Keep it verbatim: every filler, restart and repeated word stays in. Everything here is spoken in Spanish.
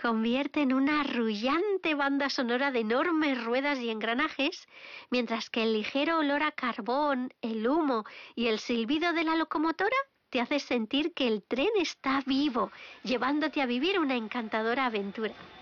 convierte en una arrullante banda sonora de enormes ruedas y engranajes, mientras que el ligero olor a carbón, el humo y el silbido de la locomotora te hace sentir que el tren está vivo, llevándote a vivir una encantadora aventura.